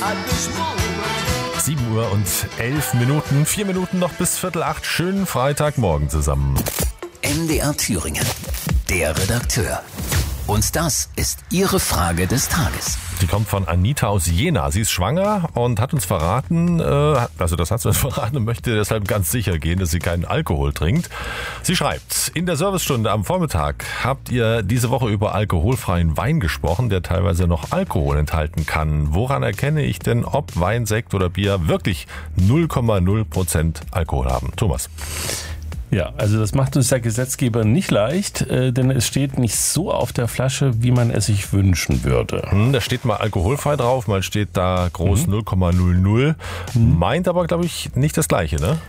7 Uhr und 11 Minuten, 4 Minuten noch bis 7:45. Schönen Freitagmorgen zusammen. MDR Thüringen, der Redakteur. Und das ist Ihre Frage des Tages. Die kommt von Anita aus Jena. Sie ist schwanger und hat uns verraten, und möchte deshalb ganz sicher gehen, dass sie keinen Alkohol trinkt. Sie schreibt, in der Servicestunde am Vormittag habt ihr diese Woche über alkoholfreien Wein gesprochen, der teilweise noch Alkohol enthalten kann. Woran erkenne ich denn, ob Wein, Sekt oder Bier wirklich 0,0% Alkohol haben? Thomas. Ja, also das macht uns der Gesetzgeber nicht leicht, denn es steht nicht so auf der Flasche, wie man es sich wünschen würde. Da steht mal alkoholfrei drauf, mal steht da groß 0,00. Meint aber, glaube ich, nicht das Gleiche, ne?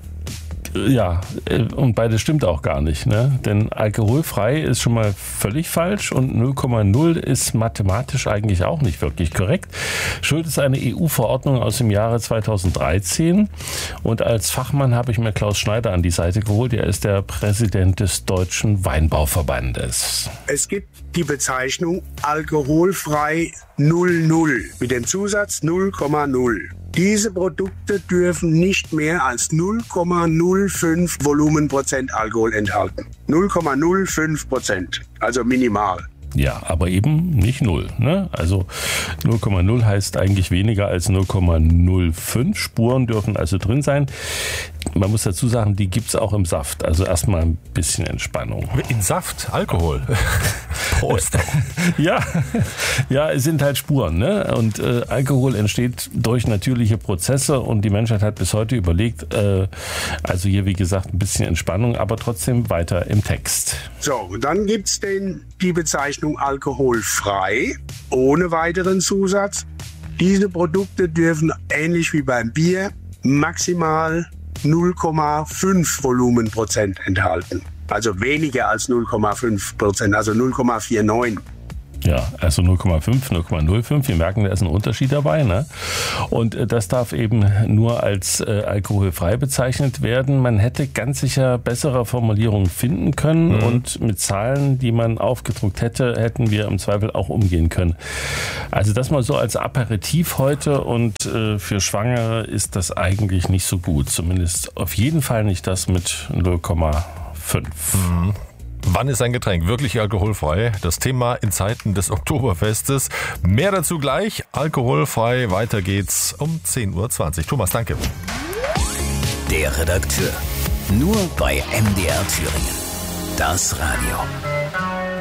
Ja, und beides stimmt auch gar nicht, ne? Denn alkoholfrei ist schon mal völlig falsch und 0,0 ist mathematisch eigentlich auch nicht wirklich korrekt. Schuld ist eine EU-Verordnung aus dem Jahre 2013 und als Fachmann habe ich mir Klaus Schneider an die Seite geholt. Er ist der Präsident des Deutschen Weinbauverbandes. Es gibt die Bezeichnung alkoholfrei 00 mit dem Zusatz 0,0. Diese Produkte dürfen nicht mehr als 0,05 Volumenprozent Alkohol enthalten. 0,05%, also minimal. Ja, aber eben nicht 0. Ne? Also 0,0 heißt eigentlich weniger als 0,05. Spuren dürfen also drin sein. Man muss dazu sagen, die gibt's auch im Saft. Also erstmal ein bisschen Entspannung. In Saft? Alkohol? Prost. Ja, es sind halt Spuren. Ne? Und Alkohol entsteht durch natürliche Prozesse und die Menschheit hat bis heute überlegt, also hier wie gesagt ein bisschen Entspannung, aber trotzdem weiter im Text. So, und dann gibt's die Bezeichnung alkoholfrei, ohne weiteren Zusatz. Diese Produkte dürfen ähnlich wie beim Bier maximal 0,5 Volumenprozent enthalten. Also weniger als 0,5%, also 0,49. Ja, also 0,5, 0,05. Wir merken, da ist ein Unterschied dabei. Ne? Und das darf eben nur als alkoholfrei bezeichnet werden. Man hätte ganz sicher bessere Formulierungen finden können und mit Zahlen, die man aufgedruckt hätte, hätten wir im Zweifel auch umgehen können. Also das mal so als Aperitif heute und für Schwangere ist das eigentlich nicht so gut. Zumindest auf jeden Fall nicht das mit 0,5. Wann ist ein Getränk wirklich alkoholfrei? Das Thema in Zeiten des Oktoberfestes. Mehr dazu gleich. Alkoholfrei. Weiter geht's um 10:20 Uhr. Thomas, danke. Der Redakteur. Nur bei MDR Thüringen. Das Radio.